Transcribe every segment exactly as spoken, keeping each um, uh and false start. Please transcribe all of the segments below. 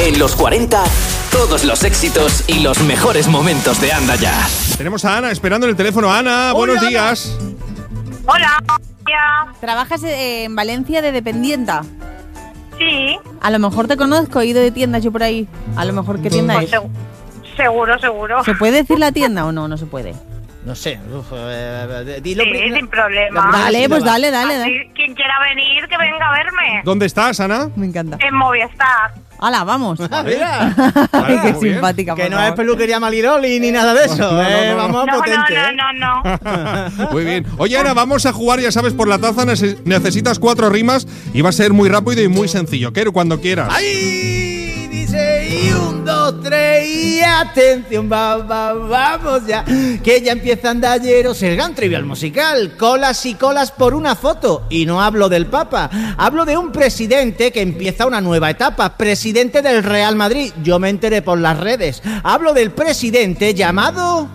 En los cuarenta, todos los éxitos y los mejores momentos de Anda Ya. Tenemos a Ana esperando en el teléfono. Ana, buenos Hola, días. Hola. ¿Trabajas en Valencia de dependienta? Sí. A lo mejor te conozco, he ido de tiendas yo por ahí. A lo mejor, ¿qué tienda Pues es? seg- seguro, seguro. ¿Se puede decir la tienda o no? No se puede. No sé. Uf, eh, dilo Sí, primero. sin problema. Dale, pues dale, dale, Así, dale. quien quiera venir, que venga a verme. ¿Dónde estás, Ana? Me encanta. En Movistar. ¡Hala, vamos! Ah, mira. Vale, Qué muy bien. simpática, por Que no favor. es peluquería Maliroli ni nada de eso. No, no, eh, no, no. Vamos a No, potente. no, no, ¿eh? no, no. Muy bien. Oye, Ana, vamos a jugar, ya sabes, por la taza. Nece- necesitas cuatro rimas y va a ser muy rápido y muy sencillo. Quiero cuando quieras. ¡Ay! Dice y un, dos, tres y atención, va, va, vamos ya. Que ya empieza Andalleros, el gran trivial musical. Colas y colas por una foto. Y no hablo del Papa. Hablo de un presidente que empieza una nueva etapa. Presidente del Real Madrid. Yo me enteré por las redes. Hablo del presidente llamado...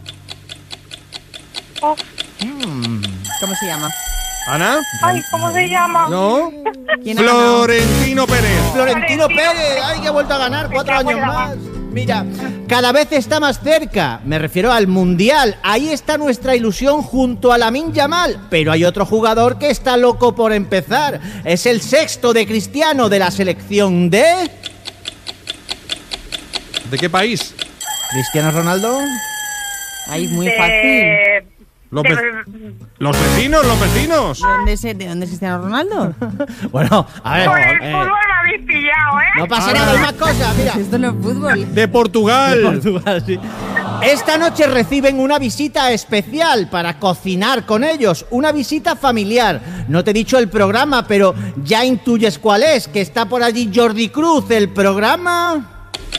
Oh, ¿Cómo se llama? ¿Ana? ay, ¿cómo se llama? ¿No? ¿Quién ha ganado? Florentino Pérez. Florentino Pérez, ay, que ha vuelto a ganar cuatro Me cago años en la más. Mira, cada vez está más cerca, me refiero al Mundial. Ahí está nuestra ilusión junto a Lamine Yamal. Pero hay otro jugador que está loco por empezar. Es el sexto de Cristiano de la selección de... ¿De qué país? ¿Cristiano Ronaldo? Ahí, muy De- fácil. Los, de- ve- los vecinos, los vecinos. ¿De dónde es, ¿De dónde es Cristiano Ronaldo? Bueno, a ver... Por el eh, fútbol me habéis pillado, ¿eh? no pasa Ah, nada, no. hay más cosas, mira. Esto no es fútbol. De Portugal. Portugal, sí. Esta noche reciben una visita especial para cocinar con ellos, una visita familiar. No te he dicho el programa, pero ya intuyes cuál es, que está por allí Jordi Cruz, el programa...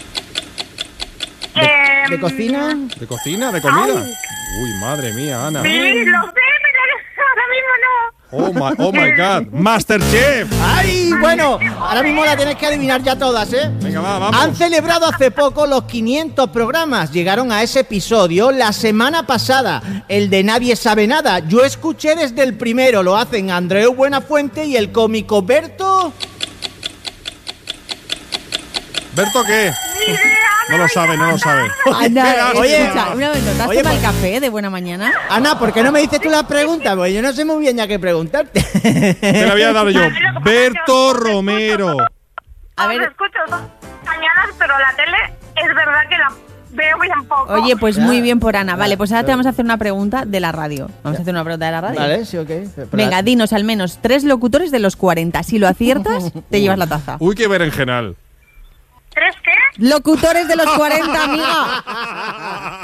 ¿De, Em, de cocina? ¿De cocina? ¿De comida? Ay. Uy, madre mía, Ana. Sí, lo sé, pero ahora mismo no. Oh my, oh my God. Masterchef. ¡Ay! Bueno, ahora mismo la tienes que adivinar ya todas, ¿eh? Venga, va, vamos. Han celebrado hace poco los quinientos programas. Llegaron a ese episodio la semana pasada, el de Nadie Sabe Nada. Yo escuché desde el primero, lo hacen Andreu Buenafuente y el cómico Berto... ¿Berto qué? Ni idea, No lo sabe, no lo sabe. Anda, Oye, escucha, un momento, ¿te has oye, tomado el pues- café de buena mañana? Ana, ¿por qué no me dices tú las preguntas? Pues yo no sé muy bien ya qué preguntarte. Te la voy a dar yo. Vale, lo que pasa es que Berto os escucho Romero. A Os ver. escucho dos mañanas, pero la tele es verdad que la veo bien poco. Oye, pues Ya. muy bien por Ana. Vale, pues ahora te Pero- vamos a hacer una pregunta de la radio. Vamos a hacer una pregunta de la radio. Vale, sí, ok. Pero- Venga, dinos al menos tres locutores de los cuarenta. Si lo aciertas, te llevas la taza. Uy, qué berenjenal. ¿Tres qué? Locutores de los cuarenta, amiga.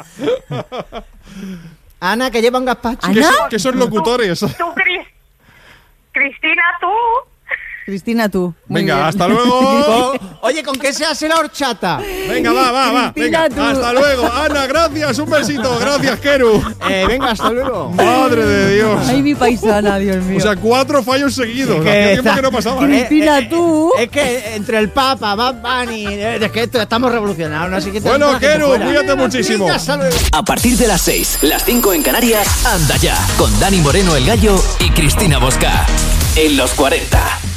Ana, que lleva un gazpacho. ¿Qué, ¿Ana? son- qué son locutores? Tú, Cris- Cristina, tú. Cristina, tú. Muy Venga, bien. hasta luego. Con- Oye, ¿con qué se hace la horchata? Venga, va, va, va. Cristina, Venga, tú. hasta luego. Ana, gracias. Un besito. Gracias, Keru. Eh, venga, hasta luego. Madre de Dios. Ay, mi paisana, Dios mío. O sea, cuatro fallos seguidos. Que Hacía tiempo está- que no pasaba. Eh, Cristina, eh, tú. Es que entre el Papa, Bad Bunny, eh, es que esto- estamos revolucionados, ¿no? Así que Bueno, tenemos la gente Keru, fuera. cuídate muchísimo. Venga, hasta luego. A partir de las seis, las cinco en Canarias, Anda Ya, con Dani Moreno el Gallo y Cristina Bosca. En los cuarenta.